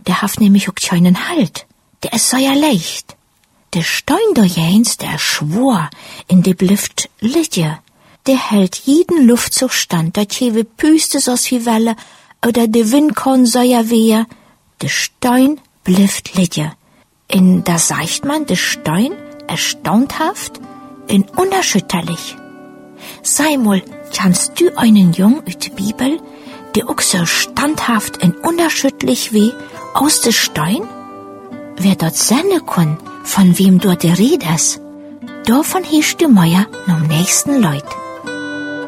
der hat nämlich auch keinen Halt. Der ist so ja leicht. Der Stein da jens, der schwor in de Luft liege. Der hält jeden Luftzug stand, dat jewe püste sos wie Welle, oder de Wind kann so ja wehe. Der Stein blifft liege. In da sagt man, der Stein erstaunthaft und unerschütterlich. Sei mal, kannst du einen Jung ut de Bibel, der auch so standhaft und unerschütterlich wie aus de Stein? Wer dort sehen kann, von wem dort die Rede ist, davon hieß du Meier nom nächsten Leut.